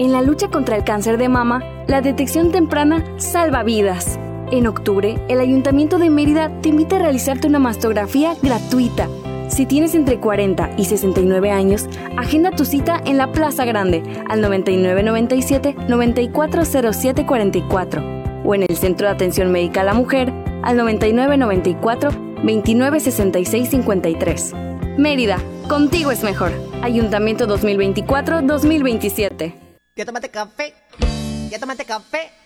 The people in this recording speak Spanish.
En la lucha contra el cáncer de mama, la detección temprana salva vidas. En octubre, el Ayuntamiento de Mérida te invita a realizarte una mastografía gratuita. Si tienes entre 40 y 69 años, agenda tu cita en la Plaza Grande al 9997-940744 o en el Centro de Atención Médica a la Mujer al 9994-296653. Mérida, contigo es mejor. Ayuntamiento 2024-2027. ¿Ya tomaste café? ¿Ya tomaste café?